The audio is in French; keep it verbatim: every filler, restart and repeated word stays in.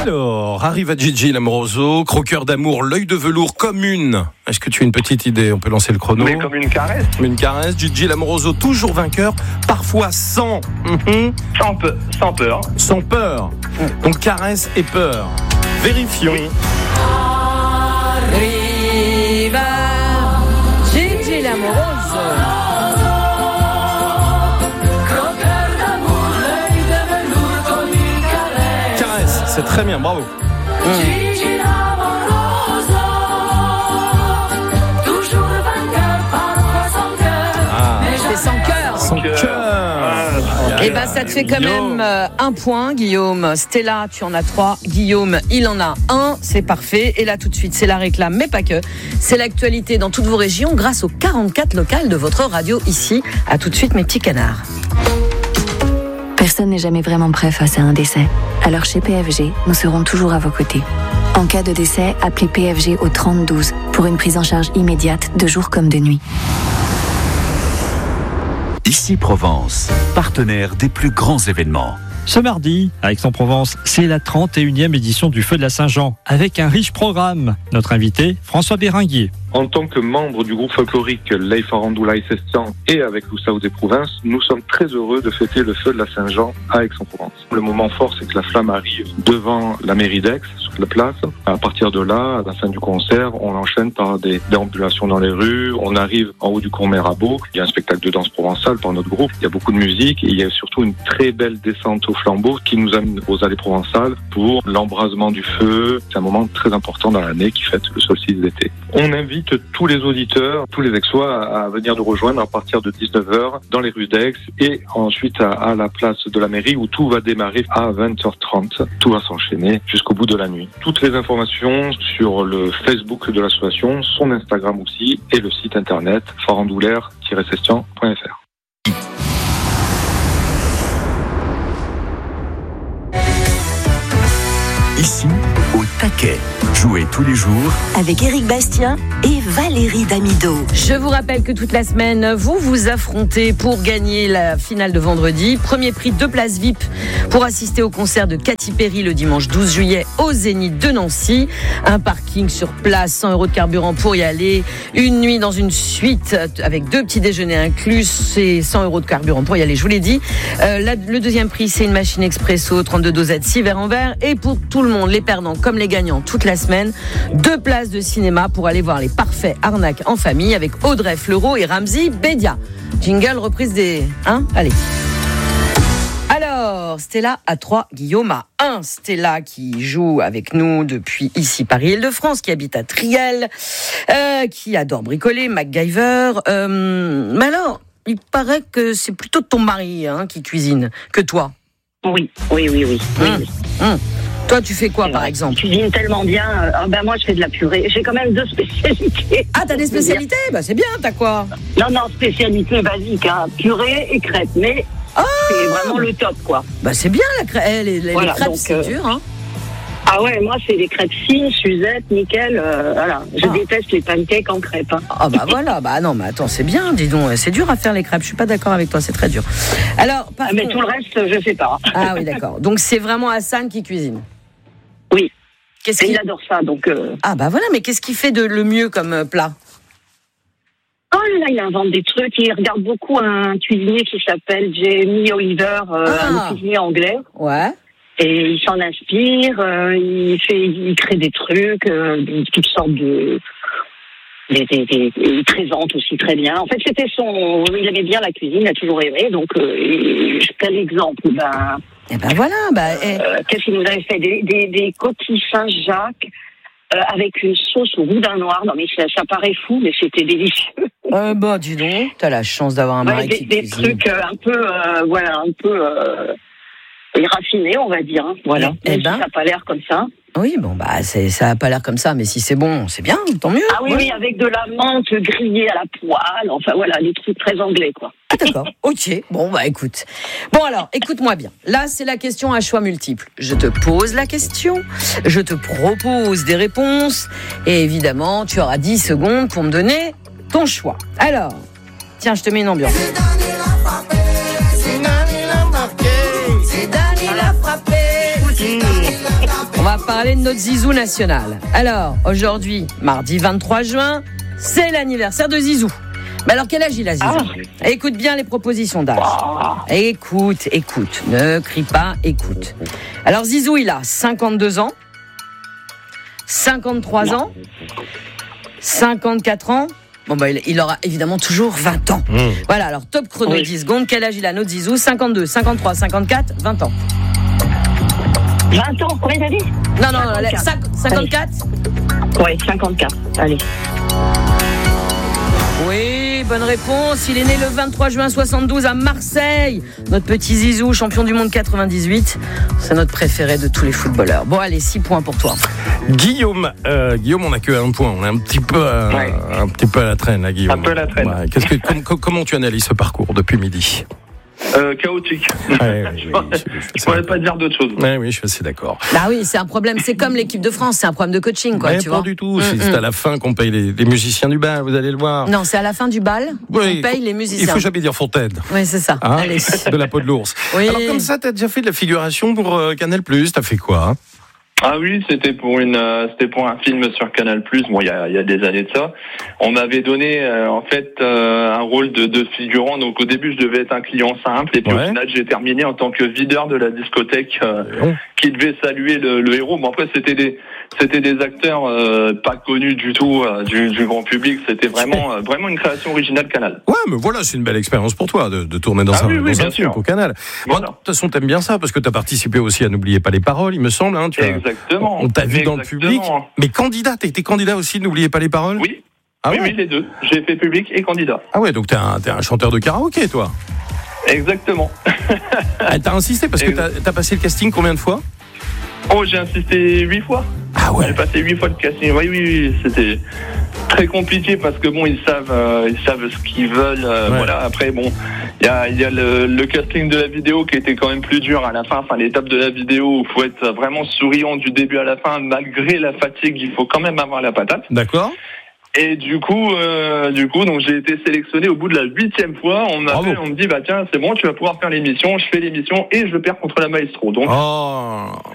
Alors, arrive à Gigi Lamoroso, croqueur d'amour, l'œil de velours, commune. Est-ce que tu as une petite idée? On peut lancer le chrono. Mais comme une caresse. Une caresse, Gigi Lamoroso, toujours vainqueur, parfois sans... Mm-hmm. Sans, peu, sans peur. Sans peur. Donc caresse et peur. Vérifions. Oui. Arriva Gigi Lamoroso. Caresse, c'est très bien, bravo. Mmh. Ah. C'est sans cœur. Sans cœur. Eh ben, ça te fait quand même euh, un point, Guillaume. Stella, tu en as trois. Guillaume, il en a un. C'est parfait. Et là, tout de suite, c'est la réclame, mais pas que. C'est l'actualité dans toutes vos régions grâce aux quarante-quatre locales de votre radio ici. À tout de suite, mes petits canards. Personne n'est jamais vraiment prêt face à un décès. Alors chez P F G, nous serons toujours à vos côtés. En cas de décès, appelez P F G au trente douze pour une prise en charge immédiate de jour comme de nuit. Ici Provence, partenaire des plus grands événements. Ce mardi, à Aix-en-Provence, c'est la trente et unième édition du Feu de la Saint-Jean, avec un riche programme. Notre invité, François Béringuier. En tant que membre du groupe folklorique Lei Farandoulai Sestian et avec l'Oussaou des Provinces, nous sommes très heureux de fêter le Feu de la Saint-Jean à Aix-en-Provence. Le moment fort, c'est que la flamme arrive devant la mairie d'Aix, sur la place. À partir de là, à la fin du concert, on enchaîne par des déambulations dans les rues. On arrive en haut du Cours Mirabeau. Il y a un spectacle de danse provençale par notre groupe. Il y a beaucoup de musique et il y a surtout une très belle descente au flambeau qui nous amène aux allées provençales pour l'embrasement du feu. C'est un moment très important dans l'année qui fête le solstice d'été. On invite tous les auditeurs, tous les Aixois à venir nous rejoindre à partir de dix-neuf heures dans les rues d'Aix et ensuite à, à la place de la mairie où tout va démarrer à vingt heures trente. Tout va s'enchaîner jusqu'au bout de la nuit. Toutes les informations sur le Facebook de l'association, son Instagram aussi et le site internet farandoulaire tiret sestian point f r. Ici, au taquet. Jouez tous les jours avec Éric Bastien et Valérie Damido. Je vous rappelle que toute la semaine, vous vous affrontez pour gagner la finale de vendredi. Premier prix, deux places V I P pour assister au concert de Katy Perry le dimanche douze juillet au Zénith de Nancy. Un parking sur place, cent euros de carburant pour y aller. Une nuit dans une suite avec deux petits déjeuners inclus, c'est cent euros de carburant pour y aller, je vous l'ai dit. Euh, la, le deuxième prix, c'est une machine expresso, trente-deux dosettes, six verres en verre. Et pour tout le monde, les perdants comme les gagnants, toute la semaine, deux places de cinéma pour aller voir les parfaits arnaques en famille avec Audrey Fleurot et Ramzy Bedia. Jingle, reprise des... Hein Allez. Alors, Stella à trois, Guillaume à un. Stella qui joue avec nous depuis ici Paris-Île-de-France, qui habite à Triel, euh, qui adore bricoler, MacGyver. Euh, mais alors, il paraît que c'est plutôt ton mari hein, qui cuisine que toi. Oui, oui, oui, oui. oui, hum, oui. Hum. Toi, tu fais quoi, par exemple? Je cuisine tellement bien. Euh, ah ben moi, je fais de la purée. J'ai quand même deux spécialités. Ah, t'as des spécialités? Bah, c'est bien, t'as quoi? Non, non, spécialité basique, hein. Purée et crêpes. Mais oh c'est vraiment le top, quoi. Bah, c'est bien, la crêpe. Les, les, voilà, les crêpes, donc, c'est euh, dur, hein. Ah ouais, moi, c'est des crêpes fines, Suzette, nickel. Euh, voilà. Je ah. déteste les pancakes en crêpes. Hein. Ah, bah voilà. Bah non, mais attends, c'est bien, dis donc. C'est dur à faire les crêpes. Je suis pas d'accord avec toi, c'est très dur. Alors, par ah, mais contre... tout le reste, je sais pas. Ah oui, d'accord. Donc, c'est vraiment Hassan qui cuisine. Oui. Qu'est-ce et qu'il... il adore ça, donc... Euh... Ah bah voilà, mais qu'est-ce qu'il fait de le mieux comme euh, plat? Oh là là, il invente des trucs. Il regarde beaucoup un cuisinier qui s'appelle Jamie Oliver, euh, ah. un cuisinier anglais. Ouais. Et il s'en inspire, euh, il fait, il crée des trucs, euh, toutes sortes de... Des, des, des, il présente aussi très bien. En fait, c'était son... Il aimait bien la cuisine, il a toujours aimé. Donc, euh, quel exemple? Ben... Eh ben voilà, bah, eh. euh, qu'est-ce qu'il nous avait fait? Des, des, des coquilles Saint-Jacques euh, avec une sauce au boudin noir. Non mais ça, ça paraît fou, mais c'était délicieux. Euh, bah dis donc, t'as la chance d'avoir un mari ouais, des, qui des cuisine. trucs euh, un peu, euh, voilà, un peu euh, raffinés, on va dire. Hein, voilà. Eh ben. Ça n'a pas l'air comme ça. Oui, bon, bah, c'est, ça n'a pas l'air comme ça, mais si c'est bon, c'est bien, tant mieux. Ah oui, ouais. oui, avec de la menthe grillée à la poêle, enfin voilà, des trucs très anglais, quoi. Ah d'accord, ok, bon, bah écoute. Bon alors, écoute-moi bien, là c'est la question à choix multiples. Je te pose la question, je te propose des réponses, et évidemment, tu auras dix secondes pour me donner ton choix. Alors, tiens, je te mets une ambiance. C'est Daniela frappé, c'est Daniela marqué, c'est Daniela frappé. On va parler de notre Zizou national. Alors, aujourd'hui, mardi vingt-trois juin, c'est l'anniversaire de Zizou. Mais alors, quel âge il a, Zizou ? ah. Écoute bien les propositions d'âge. Ah. Écoute, écoute. Ne crie pas, écoute. Alors, Zizou, il a cinquante-deux ans, cinquante-trois ans, cinquante-quatre ans. Bon, bah, il aura évidemment toujours vingt ans. Mmh. Voilà, alors, top chrono, oui. dix secondes. Quel âge il a, notre Zizou ? cinquante-deux, cinquante-trois, cinquante-quatre, vingt ans. vingt ans, combien t'as dit ? Non, non, non, cinquante-quatre ? Oui, cinquante-quatre, allez. Oui, bonne réponse. Il est né le vingt-trois juin soixante-douze à Marseille. Notre petit Zizou, champion du monde quatre-vingt-dix-huit. C'est notre préféré de tous les footballeurs. Bon, allez, six points pour toi. Guillaume, euh, Guillaume, on n'a que un point. On est un petit peu, euh, ouais. un petit peu à la traîne, là, Guillaume. Un peu à la traîne. Ouais. Qu'est-ce que, com- comment tu analyses ce parcours depuis midi ? Euh, chaotique. Ouais, ouais, oui, je ne pourrais pas dire d'autre chose. Ouais, oui, je suis assez d'accord. Bah oui, c'est un problème. C'est comme l'équipe de France, c'est un problème de coaching, quoi. Mais tu pas vois. du tout. C'est, mm-hmm. c'est à la fin qu'on paye les, les musiciens du bal. Vous allez le voir. Non, c'est à la fin du bal oui, qu'on paye les musiciens. Il faut jamais dire Fontaine. Oui, c'est ça. Hein allez. De la peau de l'ours. Oui. Alors comme ça, t'as déjà fait de la figuration pour euh, Canal+. T'as fait quoi ? Ah oui, c'était pour une, euh, c'était pour un film sur Canal+. Bon, il y a, il y a des années de ça. On m'avait donné euh, en fait euh, un rôle de, de figurant. Donc au début, je devais être un client simple, et puis ouais. au final, j'ai terminé en tant que videur de la discothèque euh, bon. qui devait saluer le, le héros. Bon après, c'était des, c'était des acteurs euh, pas connus du tout euh, du, du grand public. C'était vraiment, euh, vraiment une création originale Canal. Ouais, mais voilà, c'est une belle expérience pour toi de, de tourner dans ah, un, oui, oui, dans un film au Canal. Bon, de toute façon, t'aimes bien ça parce que t'as participé aussi à N'oubliez pas les paroles, il me semble. Hein, tu as, Exactement. On t'a vu Exactement. dans le public. Mais candidat, t'as été candidat aussi, N'oubliez pas les paroles ? Oui. Ah oui, ouais. oui, les deux. J'ai fait public et candidat. Ah ouais, donc t'es un, t'es un chanteur de karaoké, toi ? Exactement. Ah, t'as insisté parce que t'as, t'as passé le casting combien de fois ? Oh, j'ai insisté huit fois. Ah ouais. J'ai passé huit fois le casting. Oui, oui, oui. C'était très compliqué parce que bon, ils savent, euh, ils savent ce qu'ils veulent. Euh, ouais. Voilà. Après, bon, il y a, il y a le, le casting de la vidéo qui était quand même plus dur à la fin. Enfin, l'étape de la vidéo où il faut être vraiment souriant du début à la fin, malgré la fatigue. Il faut quand même avoir la patate. D'accord. Et du coup, euh, du coup, donc j'ai été sélectionné au bout de la huitième fois. On m'appelle, on me dit, bah tiens, c'est bon, tu vas pouvoir faire l'émission. Je fais l'émission et je perds contre la maestro. Donc. Oh.